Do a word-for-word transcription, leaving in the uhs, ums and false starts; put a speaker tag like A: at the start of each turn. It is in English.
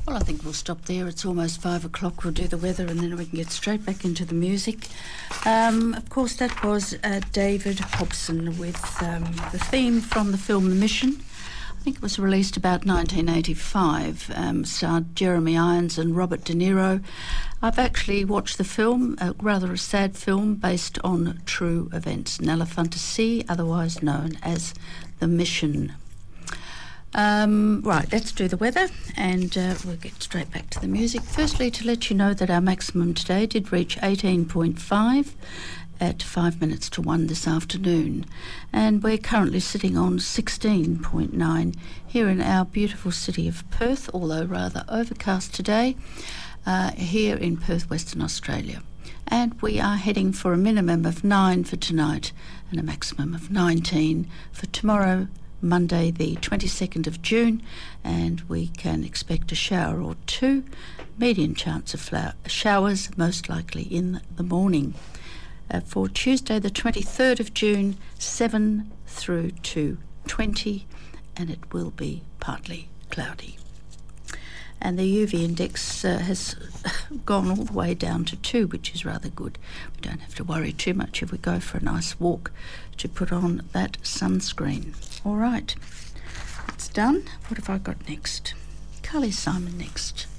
A: Well, I think we'll stop there. It's almost five o'clock. We'll do the weather and then we can get straight back into the music. Um, of course, that was uh, David Hobson with um, the theme from the film The Mission. I think it was released about nineteen eighty-five, um, starred Jeremy Irons and Robert De Niro. I've actually watched the film, a rather a sad film based on true events, an Elephanta Sea, otherwise known as The Mission. Um, right, let's do the weather and uh, we'll get straight back to the music. Firstly, to let you know that our maximum today did reach eighteen point five at five minutes to one this afternoon, and we're currently sitting on sixteen point nine here in our beautiful city of Perth, although rather overcast today uh, here in Perth, Western Australia. And we are heading for a minimum of nine for tonight and a maximum of nineteen for tomorrow, Monday the twenty-second of June, and we can expect a shower or two, medium chance of flower, showers most likely in the morning. Uh, for Tuesday the twenty-third of June, seven through to twenty, and it will be partly cloudy. And the U V index uh, has gone all the way down to two, which is rather good. We don't have to worry too much if we go for a nice walk to put on that sunscreen. All right, it's done. What have I got next? Carly Simon next.